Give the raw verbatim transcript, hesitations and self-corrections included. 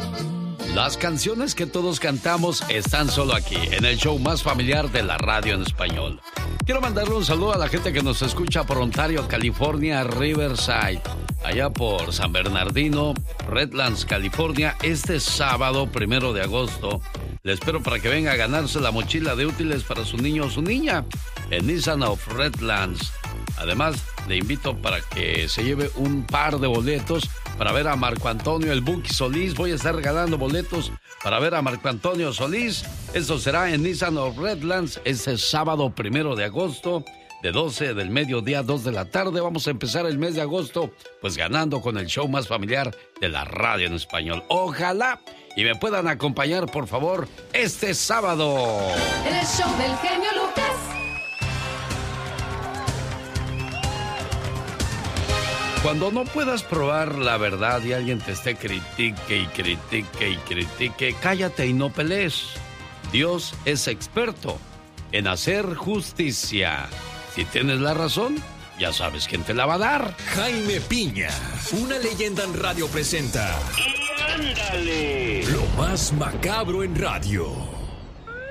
Las canciones que todos cantamos están solo aquí, en el show más familiar de la radio en español. Quiero mandarle un saludo a la gente que nos escucha por Ontario, California, Riverside, allá por San Bernardino, Redlands, California, este sábado, primero de agosto. Le espero para que venga a ganarse la mochila de útiles para su niño o su niña en Nissan of Redlands. Además, le invito para que se lleve un par de boletos para ver a Marco Antonio, el Buki Solís. Voy a estar regalando boletos para ver a Marco Antonio Solís. Esto será en Nissan of Redlands este sábado primero de agosto, de doce del mediodía a dos de la tarde. Vamos a empezar el mes de agosto, pues ganando con el show más familiar de la radio en español. Ojalá y me puedan acompañar, por favor, este sábado. En el show del genio Lucas. Cuando no puedas probar la verdad y alguien te esté critique y critique y critique, cállate y no pelees. Dios es experto en hacer justicia. Si tienes la razón, ya sabes quién te la va a dar. Jaime Piña, una leyenda en radio presenta. ¡Y ándale! Lo más macabro en radio.